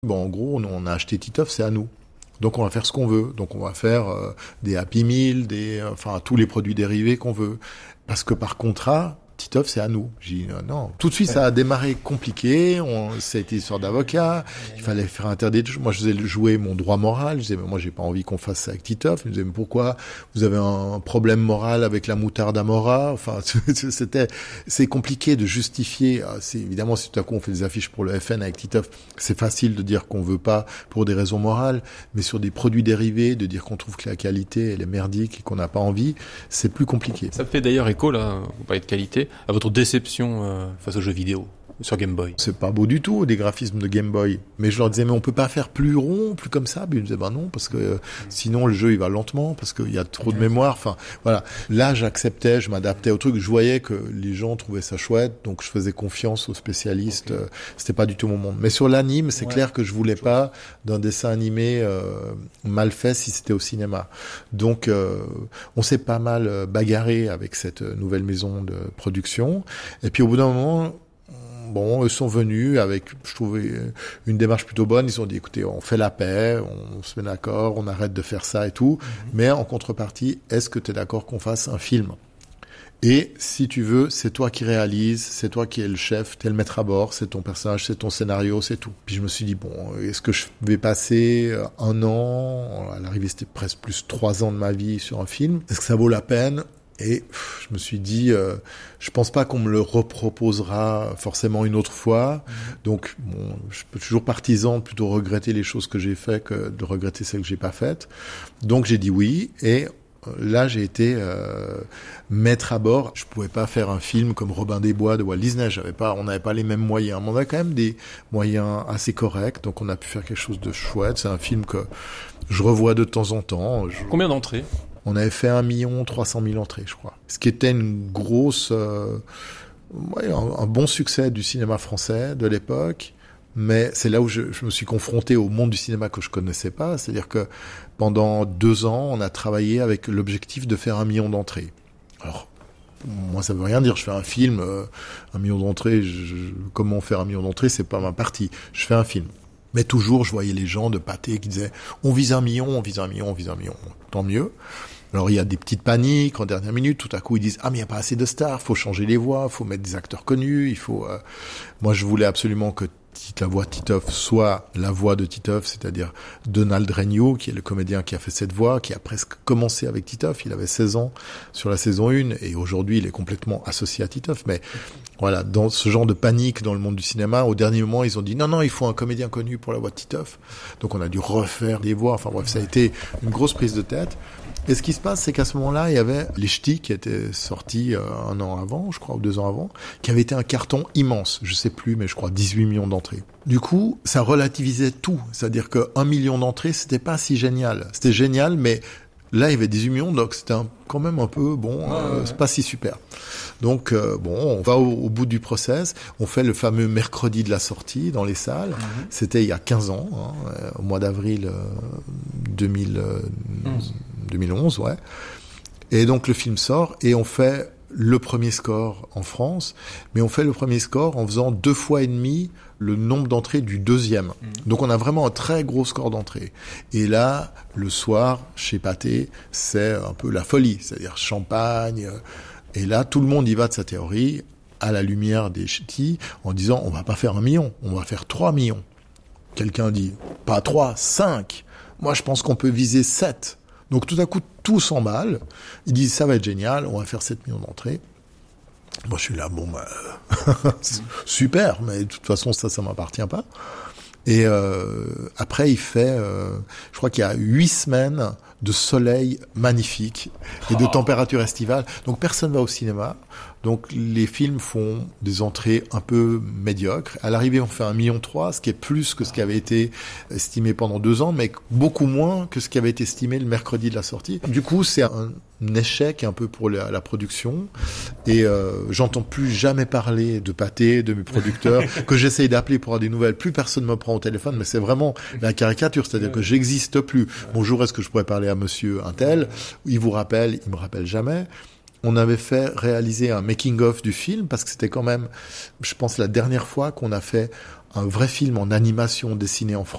Bon, en gros, on a acheté Titeuf, c'est à nous. Donc on va faire ce qu'on veut. Donc on va faire des Happy Meal, tous les produits dérivés qu'on veut. Parce que par contrat, Titeuf, c'est à nous. J'ai dit non. Tout de suite, ça a démarré compliqué. Ça a été une sorte d'avocat. Il fallait faire interdire. Moi, je faisais jouer mon droit moral. Je disais, mais moi, j'ai pas envie qu'on fasse ça avec Titeuf. Je me disais, mais pourquoi vous avez un problème moral avec la moutarde Amora? Enfin, c'est compliqué de justifier. Évidemment, si tout à coup on fait des affiches pour le FN avec Titeuf, c'est facile de dire qu'on veut pas pour des raisons morales. Mais sur des produits dérivés, de dire qu'on trouve que la qualité, elle est merdique et qu'on n'a pas envie, c'est plus compliqué. Ça fait d'ailleurs écho, là, vous parlez de qualité, à votre déception face aux jeux vidéo sur Game Boy. C'est pas beau du tout, des graphismes de Game Boy. Mais je leur disais, mais on peut pas faire plus rond, plus comme ça. Mais ils me disaient, non, parce que sinon le jeu il va lentement, parce qu'il y a trop de mémoire. Enfin, voilà. Là, j'acceptais, je m'adaptais au truc. Je voyais que les gens trouvaient ça chouette, donc je faisais confiance aux spécialistes. Okay. C'était pas du tout mon monde. Mais sur l'anime, c'est clair que je voulais pas d'un dessin animé mal fait si c'était au cinéma. Donc, on s'est pas mal bagarré avec cette nouvelle maison de production. Et puis au bout d'un moment, eux sont venus avec, je trouvais, une démarche plutôt bonne. Ils ont dit, écoutez, on fait la paix, on se met d'accord, on arrête de faire ça et tout. Mais en contrepartie, est-ce que tu es d'accord qu'on fasse un film? Et si tu veux, c'est toi qui réalises, c'est toi qui es le chef, t'es le maître à bord, c'est ton personnage, c'est ton scénario, c'est tout. Puis je me suis dit, est-ce que je vais passer 1 an, à l'arrivée c'était presque plus 3 ans de ma vie sur un film, est-ce que ça vaut la peine? Et je me suis dit, je pense pas qu'on me le reproposera forcément une autre fois. Donc, je suis toujours partisan de plutôt regretter les choses que j'ai faites que de regretter celles que j'ai pas faites. Donc, j'ai dit oui. Et là, j'ai été maître à bord. Je pouvais pas faire un film comme Robin des Bois de Walt Disney. On n'avait pas les mêmes moyens. Mais on a quand même des moyens assez corrects. Donc, on a pu faire quelque chose de chouette. C'est un film que je revois de temps en temps. Combien d'entrées? On avait fait 1 300 000 entrées, je crois. Ce qui était une grosse, un bon succès du cinéma français de l'époque. Mais c'est là où je me suis confronté au monde du cinéma que je connaissais pas. C'est-à-dire que pendant 2 ans, on a travaillé avec l'objectif de faire 1 million d'entrées. Alors, moi, ça veut rien dire. Je fais un film, 1 million d'entrées. Comment faire 1 million d'entrées, c'est pas ma partie. Je fais un film. Mais toujours, je voyais les gens de pâté qui disaient « on vise 1 million, on vise 1 million, on vise 1 million ». Tant mieux. Alors, il y a des petites paniques en dernière minute. Tout à coup, ils disent « ah, mais il n'y a pas assez de stars, faut changer les voix, faut mettre des acteurs connus, il faut… Moi, je voulais absolument que la voix de Titeuf soit la voix de Titeuf, c'est-à-dire Donald Reignaud, qui est le comédien qui a fait cette voix, qui a presque commencé avec Titeuf. Il avait 16 ans sur la saison 1 et aujourd'hui, il est complètement associé à Titeuf. Mais voilà, dans ce genre de panique dans le monde du cinéma, au dernier moment, ils ont dit non, il faut un comédien connu pour la voix de Titeuf. Donc on a dû refaire des voix. Enfin bref, ça a été une grosse prise de tête. Et ce qui se passe, c'est qu'à ce moment-là, il y avait Les Ch'tis qui était sorti 1 an avant, je crois, ou 2 ans avant, qui avait été un carton immense. Je sais plus, mais je crois 18 millions d'entrées. Du coup, ça relativisait tout. C'est-à-dire que 1 million d'entrées, c'était pas si génial. C'était génial, mais là, il y avait 18 millions, donc c'était quand même un peu, c'est pas si super. Donc, on va au bout du process. On fait le fameux mercredi de la sortie dans les salles. C'était il y a 15 ans, au mois d'avril 2011, ouais. Et donc, le film sort et on fait le premier score en France, mais on fait le premier score en faisant 2 fois et demi le nombre d'entrées du deuxième. Donc on a vraiment un très gros score d'entrées. Et là, le soir, chez Pathé, c'est un peu la folie, c'est-à-dire champagne. Et là, tout le monde y va de sa théorie, à la lumière des ch'tis, en disant, on va pas faire 1 million, on va faire 3 millions. Quelqu'un dit, pas 3, 5. Moi, je pense qu'on peut viser 7. Donc tout à coup, tout s'emballe. Ils disent, ça va être génial, on va faire 7 millions d'entrées. Moi, je suis là, super, mais de toute façon, ça m'appartient pas. Et après, il fait, je crois qu'il y a 8 semaines de soleil magnifique et de température estivale. Donc, personne va au cinéma. Donc, les films font des entrées un peu médiocres. À l'arrivée, on fait 1,3 million, ce qui est plus que ce qui avait été estimé pendant 2 ans, mais beaucoup moins que ce qui avait été estimé le mercredi de la sortie. Du coup, c'est un échec un peu pour la production. Et j'entends plus jamais parler de Pathé, de mes producteurs, que j'essaye d'appeler pour avoir des nouvelles. Plus personne me prend au téléphone, mais c'est vraiment la caricature. C'est-à-dire que j'existe plus. Bonjour, est-ce que je pourrais parler à monsieur Untel? Il vous rappelle, il me rappelle jamais. on avait fait réaliser un making-of du film, parce que c'était quand même, je pense, la dernière fois qu'on a fait un vrai film en animation dessiné en France.